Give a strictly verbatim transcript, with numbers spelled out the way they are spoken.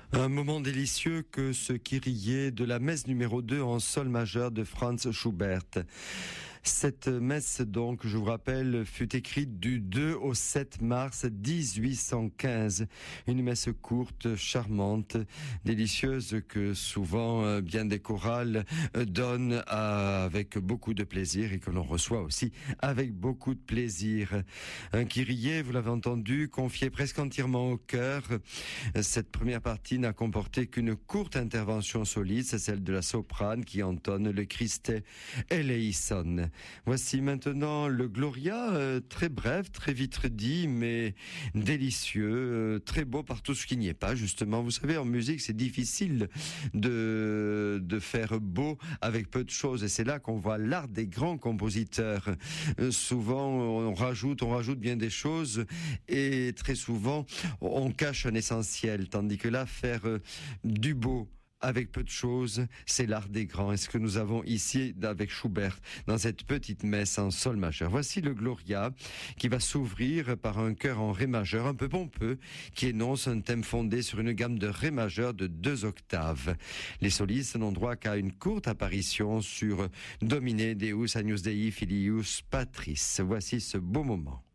Un moment délicieux que ce Kyrie de la messe numéro deux en sol majeur de Franz Schubert. Cette messe, donc, je vous rappelle, fut écrite du deux au sept mars dix-huit cent quinze. Une messe courte, charmante, délicieuse que souvent bien des chorales donnent avec beaucoup de plaisir et que l'on reçoit aussi avec beaucoup de plaisir. Un Kyrie, vous l'avez entendu, confié presque entièrement au chœur. Cette première partie n'a comporté qu'une courte intervention soliste, celle de la soprane qui entonne le Christe eleison. Voici maintenant le Gloria, euh, très bref, très vite dit, mais délicieux, euh, très beau par tout ce qui n'y est pas, justement. Vous savez, en musique, c'est difficile de, de faire beau avec peu de choses, et c'est là qu'on voit l'art des grands compositeurs. Euh, souvent, on rajoute, on rajoute bien des choses, et très souvent, on cache un essentiel, tandis que là, faire euh, du beau, avec peu de choses, c'est l'art des grands. Et ce que nous avons ici avec Schubert, dans cette petite messe en sol majeur. Voici le Gloria, qui va s'ouvrir par un chœur en ré majeur, un peu pompeux, qui énonce un thème fondé sur une gamme de ré majeur de deux octaves. Les solistes n'ont droit qu'à une courte apparition sur Domine Deus Agnus Dei Filius Patris. Voici ce beau moment.